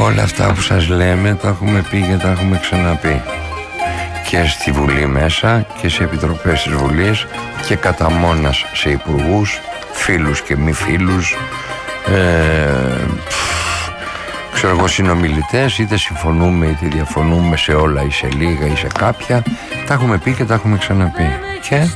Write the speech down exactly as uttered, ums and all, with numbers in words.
Όλα αυτά που σας λέμε τα έχουμε πει και τα έχουμε ξαναπεί. Και στη Βουλή μέσα και σε επιτροπές της Βουλής και κατά μόνας σε υπουργούς, φίλους και μη φίλους, ε, ξέρω εγώ, συνομιλητές, είτε συμφωνούμε είτε διαφωνούμε σε όλα ή σε λίγα ή σε κάποια. Τα έχουμε πει και τα έχουμε ξαναπεί. Και